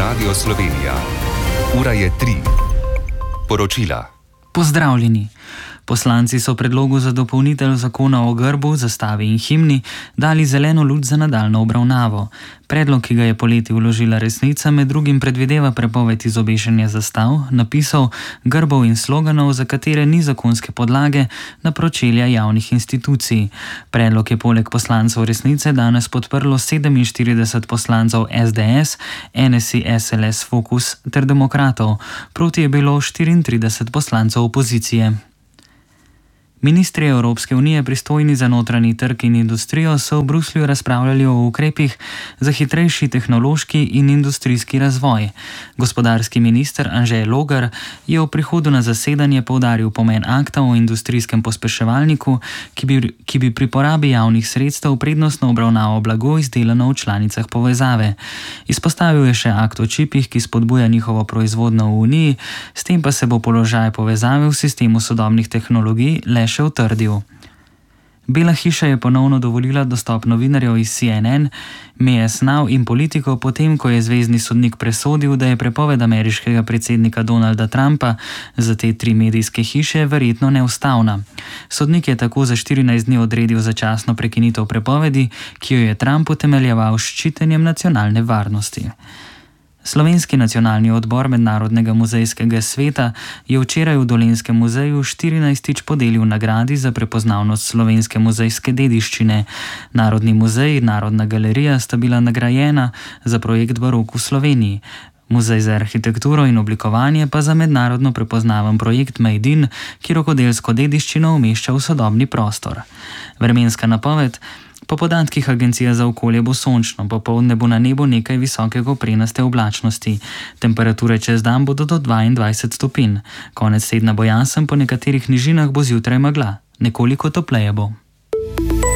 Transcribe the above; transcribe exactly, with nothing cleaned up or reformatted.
Radio Slovenija. Ura je tri. Poročila. Pozdravljeni. Poslanci so predlogu za dopolnitev zakona o grbu, zastavi in himni dali zeleno luč za nadaljnjo obravnavo. Predlog, ki ga je poleti vložila Resnica, med drugim predvideva prepoved izobešanja zastav, napisov, grbov in sloganov, za katere ni zakonske podlage, na pročelja javnih institucij. Predlog je poleg poslancev Resnice danes podprlo sedeminštirideset poslancev S D S, N S I S L S Fokus ter demokratov. Proti je bilo štiriintrideset poslancev opozicije. Ministri Evropske unije, pristojni za notranji trg in industrijo, so v Bruslju razpravljali o ukrepih za hitrejši tehnološki in industrijski razvoj. Gospodarski minister Anže Logar je v prihodu na zasedanje poudaril pomen akta o industrijskem pospeševalniku, ki bi, ki bi pri porabi javnih sredstev prednostno obravnaval blago izdelano v članicah povezave. Izpostavil je še akt o čipih, ki spodbuja njihovo proizvodnjo v Uniji, s tem pa se bo položaj povezave v sistemu sodobnih tehnologij le še utrdil. Bela hiša je ponovno dovolila dostop novinarjev iz C N N, M S Now in Politico, potem ko je zvezni sodnik presodil, da je prepoved ameriškega predsednika Donalda Trumpa za te tri medijske hiše verjetno neustavna. Sodnik je tako za štirinajst dni odredil začasno prekinitev prepovedi, ki jo je Trump utemeljeval s ščitenjem nacionalne varnosti. Slovenski nacionalni odbor Mednarodnega muzejskega sveta je včeraj v Dolenjskem muzeju štirinajstič podelil nagradi za prepoznavnost slovenske muzejske dediščine. Narodni muzej in Narodna galerija sta bila nagrajena za projekt Barok v Sloveniji. Muzej za arhitekturo in oblikovanje pa za mednarodno prepoznaven projekt Made in, ki rokodelsko dediščino umešča v sodobni prostor. Vremenska napoved. Po podatkih Agencije za okolje bo sončno, popoldne bo na nebu nekaj visoke koprenaste oblačnosti. Temperature čez dan bodo do dvaindvajset stopinj. Konec tedna bo jasen, po nekaterih nižinah bo zjutraj megla. Nekoliko topleje bo.